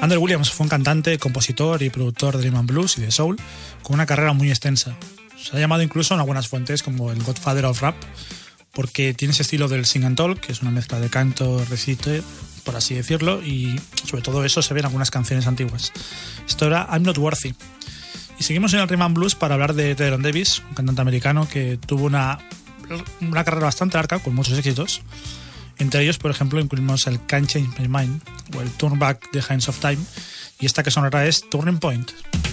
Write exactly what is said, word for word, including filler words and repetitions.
Andrew Williams fue un cantante, compositor y productor de rhythm and blues y de soul, con una carrera muy extensa. Se ha llamado incluso en algunas fuentes como el Godfather of Rap, porque tiene ese estilo del sing and talk, que es una mezcla de canto, recite, por así decirlo, y sobre todo eso se ve en algunas canciones antiguas. Esto era I'm Not Worthy. Y seguimos en el rhythm and blues para hablar de Tyrone Davis, un cantante americano que tuvo una, una carrera bastante larga, con muchos éxitos. Entre ellos, por ejemplo, incluimos el Can't Change My Mind o el Turn Back the Hands of Time, y esta que sonará es Turning Point.